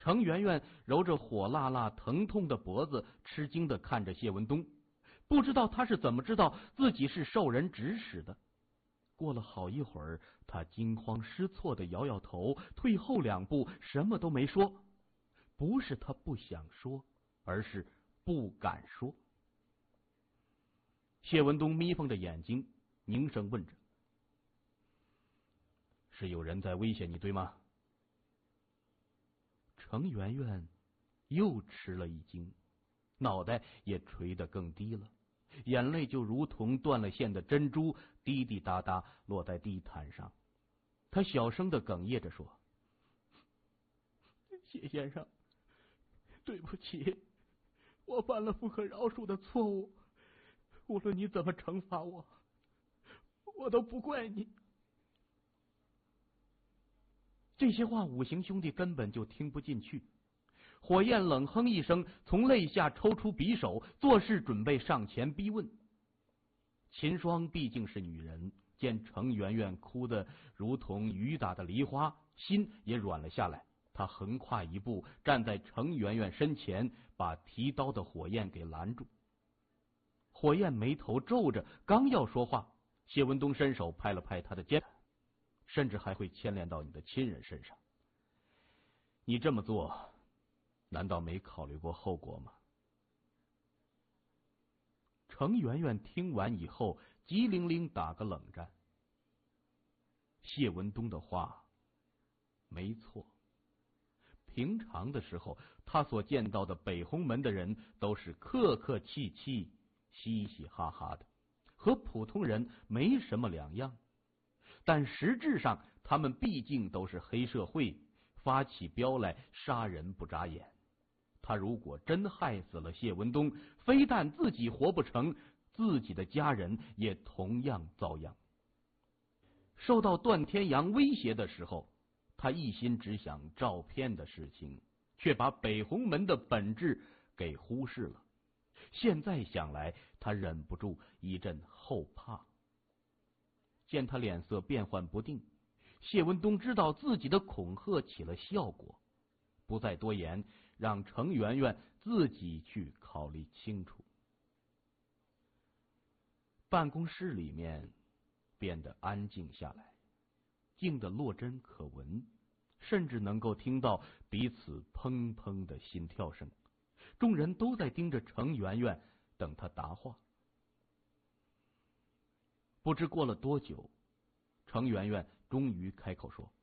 程媛媛揉着火辣辣疼痛的脖子，吃惊地看着谢文东，不知道他是怎么知道自己是受人指使的。过了好一会儿，他惊慌失措地摇摇头，退后2步，什么都没说。不是他不想说，而是不敢说。谢文东眯缝着眼睛，凝声问着：“是有人在威胁你，对吗？”程媛媛又吃了一惊，脑袋也垂得更低了，眼泪就如同断了线的珍珠，滴滴答答落在地毯上。她小声地哽咽着说：“谢先生，对不起，我犯了不可饶恕的错误，无论你怎么惩罚我，我都不怪你。”这些话五行兄弟根本就听不进去。火焰冷哼一声，从肋下抽出匕首，作势准备上前逼问。秦霜毕竟是女人，见程媛媛哭得如同雨打的梨花，心也软了下来。她横跨一步，站在程媛媛身前，把提刀的火焰给拦住。火焰眉头皱着，刚要说话，谢文东伸手拍了拍他的肩，甚至还会牵连到你的亲人身上。你这么做，难道没考虑过后果吗？程媛媛听完以后，急灵灵打个冷战。谢文东的话没错，平常的时候，他所见到的北红门的人都是客客气气、嘻嘻哈哈的，和普通人没什么两样。但实质上，他们毕竟都是黑社会，发起飙来杀人不眨眼。他如果真害死了谢文东，非但自己活不成，自己的家人也同样遭殃。受到段天阳威胁的时候，他一心只想照片的事情，却把北红门的本质给忽视了。现在想来，他忍不住一阵后怕。见他脸色变幻不定，谢文东知道自己的恐吓起了效果，不再多言，让程媛媛自己去考虑清楚。办公室里面变得安静下来，静得落针可闻，甚至能够听到彼此砰砰的心跳声。众人都在盯着程媛媛，等她答话。不知过了多久，程媛媛终于开口说：“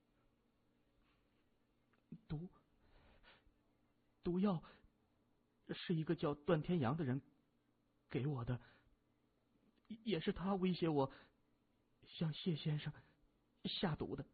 毒药是一个叫段天阳的人给我的，也是他威胁我向谢先生下毒的。”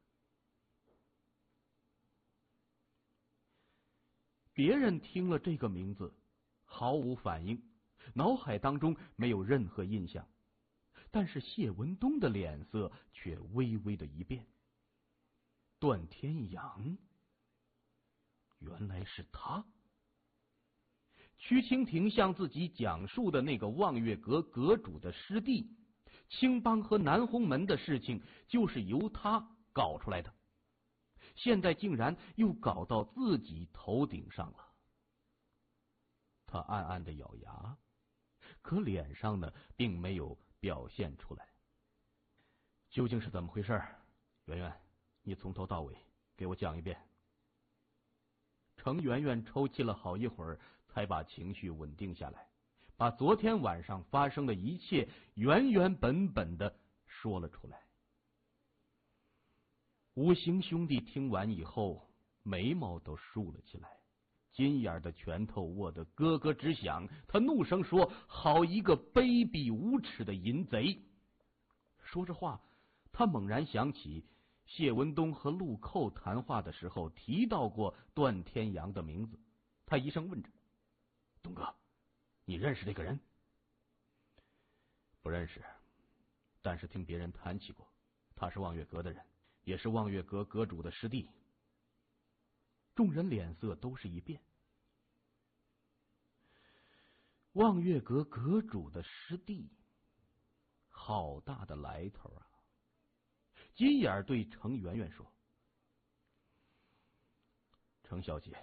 别人听了这个名字毫无反应，脑海当中没有任何印象，但是谢文东的脸色却微微的一变。段天阳，原来是他。曲蜻蜓向自己讲述的那个望月阁阁主的师弟，青帮和南红门的事情就是由他搞出来的，现在竟然又搞到自己头顶上了。他暗暗的咬牙，可脸上呢并没有表现出来。究竟是怎么回事？媛媛，你从头到尾给我讲一遍。程媛媛抽泣了好一会儿，才把情绪稳定下来，把昨天晚上发生的一切原原本本的说了出来。五行兄弟听完以后，眉毛都竖了起来，金眼的拳头握得咯咯直响。他怒声说：“好一个卑鄙无耻的淫贼！”说着话，他猛然想起谢文东和陆寇谈话的时候提到过段天阳的名字，他一声问着：“东哥，你认识这个人？”“不认识，但是听别人谈起过，他是望月阁的人，也是望月阁阁主的师弟。”众人脸色都是一变。望月阁阁主的师弟，好大的来头啊！金眼对程媛媛说：“程小姐，